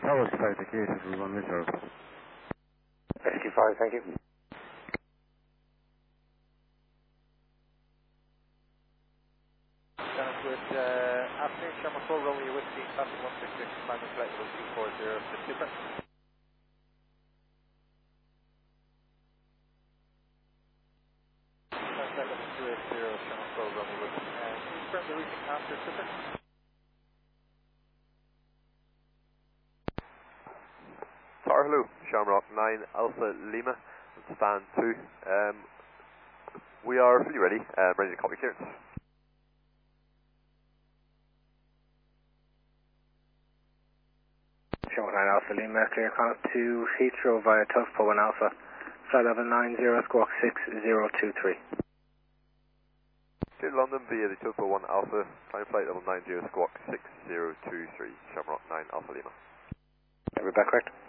Tower 5, the gate is one reserve. SQ5, thank you. Good afternoon, Shamrock 4, Romeo Whiskey, Classic 166, climbing flight level 240 to Super. Climbing flight level 280, Shamrock 4, Romeo Whiskey. Can you confirm the routing after Super? Tower, hello, Shamrock 9 Alpha Lima, span 2. We are fully ready, ready to copy clearance. Shamrock 9 Alpha Lima, clear contact to Heathrow via Tufpo 1 Alpha, flight level 90 squawk 6023. To London via the Tufpo 1 Alpha, climb flight level 90 squawk 6023, Shamrock 9 Alpha Lima. Every back correct?